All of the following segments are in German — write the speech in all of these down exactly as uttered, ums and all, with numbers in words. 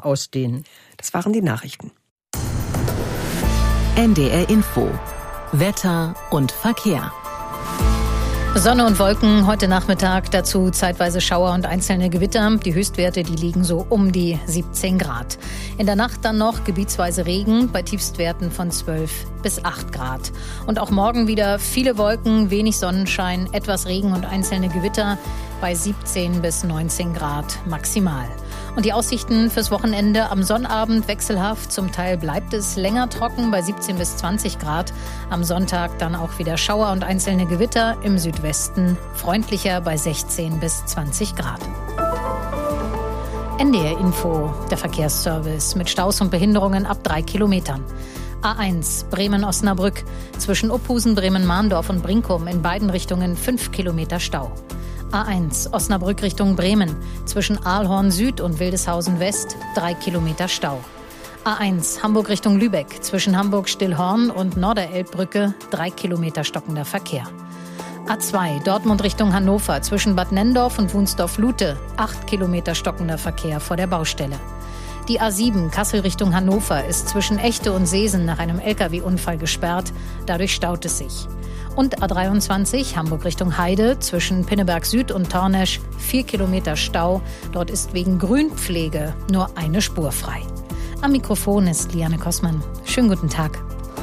weiter ausdehnen. Das waren die Nachrichten. N D R Info. Wetter und Verkehr. Sonne und Wolken heute Nachmittag, dazu zeitweise Schauer und einzelne Gewitter. Die Höchstwerte, die liegen so um die siebzehn Grad. In der Nacht dann noch gebietsweise Regen bei Tiefstwerten von zwölf bis acht Grad. Und auch morgen wieder viele Wolken, wenig Sonnenschein, etwas Regen und einzelne Gewitter bei siebzehn bis neunzehn Grad maximal. Und die Aussichten fürs Wochenende: am Sonnabend wechselhaft, zum Teil bleibt es länger trocken bei siebzehn bis zwanzig Grad. Am Sonntag dann auch wieder Schauer und einzelne Gewitter, im Südwesten freundlicher bei sechzehn bis zwanzig Grad. N D R Info, der Verkehrsservice mit Staus und Behinderungen ab drei Kilometern. A eins Bremen-Osnabrück, zwischen Uphusen, Bremen-Mahndorf und Brinkum in beiden Richtungen fünf Kilometer Stau. A eins Osnabrück Richtung Bremen, zwischen Aalhorn Süd und Wildeshausen West drei Kilometer Stau. A eins Hamburg Richtung Lübeck, zwischen Hamburg-Stillhorn und Norderelbbrücke drei Kilometer stockender Verkehr. A zwei Dortmund Richtung Hannover, zwischen Bad Nenndorf und Wunsdorf-Lute acht Kilometer stockender Verkehr vor der Baustelle. Die A sieben Kassel Richtung Hannover ist zwischen Echte und Seesen nach einem L K W-Unfall gesperrt, dadurch staut es sich. Und A dreiundzwanzig Hamburg Richtung Heide, zwischen Pinneberg Süd und Tornesch vier Kilometer Stau. Dort ist wegen Grünpflege nur eine Spur frei. Am Mikrofon ist Liane Kossmann. Schönen guten Tag.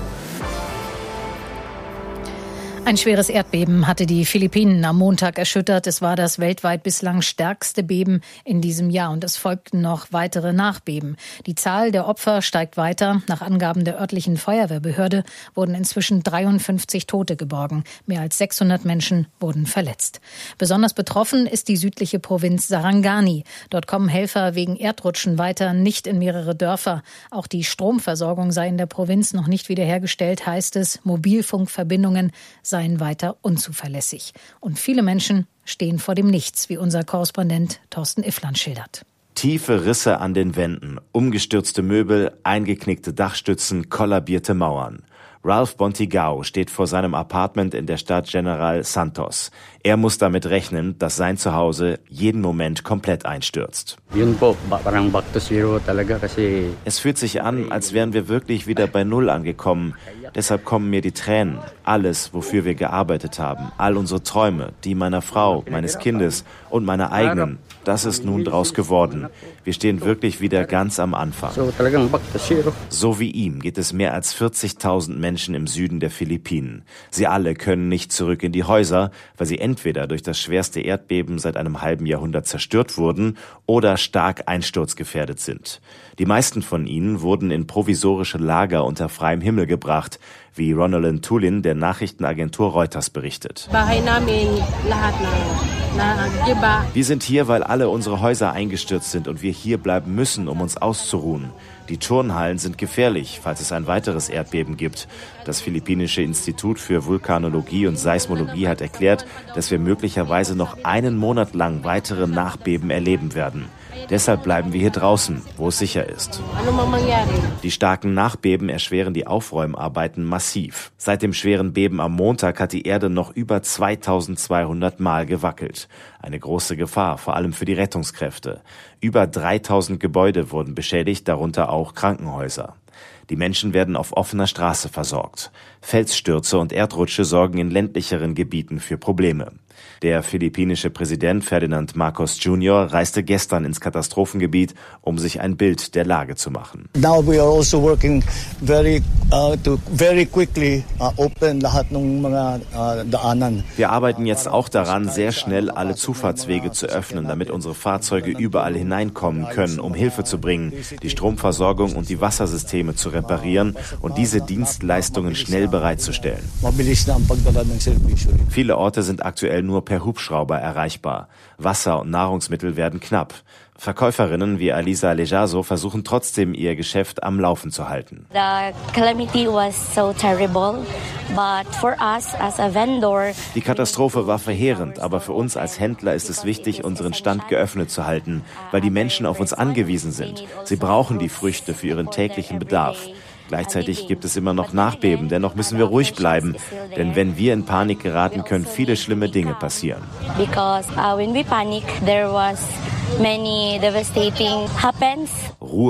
Ein schweres Erdbeben hatte die Philippinen am Montag erschüttert. Es war das weltweit bislang stärkste Beben in diesem Jahr und es folgten noch weitere Nachbeben. Die Zahl der Opfer steigt weiter. Nach Angaben der örtlichen Feuerwehrbehörde wurden inzwischen dreiundfünfzig Tote geborgen. Mehr als sechshundert Menschen wurden verletzt. Besonders betroffen ist die südliche Provinz Sarangani. Dort kommen Helfer wegen Erdrutschen weiter nicht in mehrere Dörfer. Auch die Stromversorgung sei in der Provinz noch nicht wiederhergestellt, heißt es. Mobilfunkverbindungen seien weiter unzuverlässig. Und viele Menschen stehen vor dem Nichts, wie unser Korrespondent Thorsten Iffland schildert. Tiefe Risse an den Wänden, umgestürzte Möbel, eingeknickte Dachstützen, kollabierte Mauern. Ralph Bontigao steht vor seinem Apartment in der Stadt General Santos. Er muss damit rechnen, dass sein Zuhause jeden Moment komplett einstürzt. Es fühlt sich an, als wären wir wirklich wieder bei Null angekommen. Deshalb kommen mir die Tränen. Alles, wofür wir gearbeitet haben, all unsere Träume, die meiner Frau, meines Kindes und meiner eigenen, das ist nun draus geworden. Wir stehen wirklich wieder ganz am Anfang. So wie ihm geht es mehr als vierzigtausend Menschen im Süden der Philippinen. Sie alle können nicht zurück in die Häuser, weil sie entweder durch das schwerste Erdbeben seit einem halben Jahrhundert zerstört wurden oder stark einsturzgefährdet sind. Die meisten von ihnen wurden in provisorische Lager unter freiem Himmel gebracht, wie Ronalyn Tulin der Nachrichtenagentur Reuters berichtet. Wir sind hier, weil alle unsere Häuser eingestürzt sind und wir hier bleiben müssen, um uns auszuruhen. Die Turnhallen sind gefährlich, falls es ein weiteres Erdbeben gibt. Das Philippinische Institut für Vulkanologie und Seismologie hat erklärt, dass wir möglicherweise noch einen Monat lang weitere Nachbeben erleben werden. Deshalb bleiben wir hier draußen, wo es sicher ist. Die starken Nachbeben erschweren die Aufräumarbeiten massiv. Seit dem schweren Beben am Montag hat die Erde noch über zweitausendzweihundert Mal gewackelt. Eine große Gefahr, vor allem für die Rettungskräfte. Über dreitausend Gebäude wurden beschädigt, darunter auch Krankenhäuser. Die Menschen werden auf offener Straße versorgt. Felsstürze und Erdrutsche sorgen in ländlicheren Gebieten für Probleme. Der philippinische Präsident Ferdinand Marcos Junior reiste gestern ins Katastrophengebiet, um sich ein Bild der Lage zu machen. Now we are also working very uh, to very quickly uh, open lahat ng mga uh, daanan. Wir arbeiten jetzt auch daran, sehr schnell alle Zufahrtswege zu öffnen, damit unsere Fahrzeuge überall hineinkommen können, um Hilfe zu bringen, die Stromversorgung und die Wassersysteme zu reparieren und diese Dienstleistungen schnell bereitzustellen. Viele Orte sind aktuell nur per Hubschrauber erreichbar. Wasser und Nahrungsmittel werden knapp. Verkäuferinnen wie Alisa Lejaso versuchen trotzdem, ihr Geschäft am Laufen zu halten. Die Katastrophe war verheerend, aber für uns als Händler ist es wichtig, unseren Stand geöffnet zu halten, weil die Menschen auf uns angewiesen sind. Sie brauchen die Früchte für ihren täglichen Bedarf. Gleichzeitig gibt es immer noch Nachbeben, dennoch müssen wir ruhig bleiben, denn wenn wir in Panik geraten, können viele schlimme Dinge passieren. Ruhe